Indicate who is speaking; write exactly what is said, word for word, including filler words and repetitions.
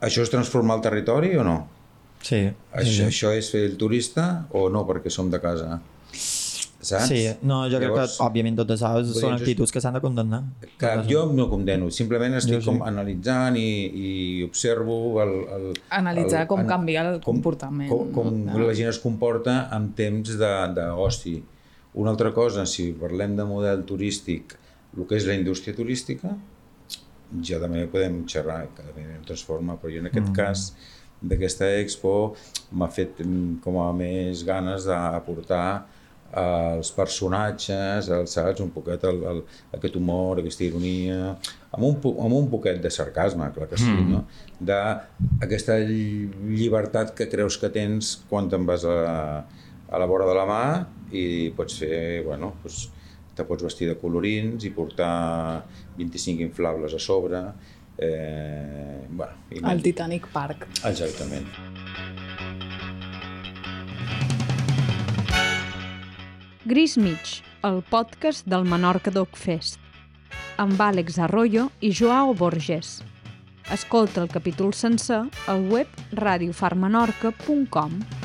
Speaker 1: Això és transformar el territori o no?
Speaker 2: Sí.
Speaker 1: Això,
Speaker 2: sí.
Speaker 1: això és fer el turista o no, perquè som de casa? Saps?
Speaker 2: Sí, no, jo Llavors, crec que, òbviament, totes això són actituds que s'han de condemnar.
Speaker 1: Que jo no condeno, simplement estic
Speaker 2: sí.
Speaker 1: com analitzant i, i observo el... el
Speaker 3: Analitzar
Speaker 1: el,
Speaker 3: com
Speaker 1: an,
Speaker 3: canvia el com, comportament.
Speaker 1: Com, com
Speaker 3: no?
Speaker 1: la gent es comporta en temps d'oci. Una altra cosa, si parlem de model turístic, el que és la indústria turística, ja també podem xerrar, que també em transforma, però jo en aquest mm. cas d'aquesta expo m'ha fet com a més ganes d'aportar els personatges, els, saps, un poquet el, el, aquest humor, aquesta ironia, amb un, amb un poquet de sarcasme, clar que sí, mm. no? D'aquesta llibertat que creus que tens quan te'n vas a, a la vora de la mà i pots fer, bueno, doncs, te pots vestir de colorins i portar vint-i-cinc inflables a sobre. Eh, bueno, i
Speaker 3: el Titanic Park.
Speaker 1: Exactament.
Speaker 4: Gris Mig, el podcast del Menorca Dog Fest, amb Àlex Arroyo i Joao Borges. Escolta el capítol sencer al web radio far menorca punt com.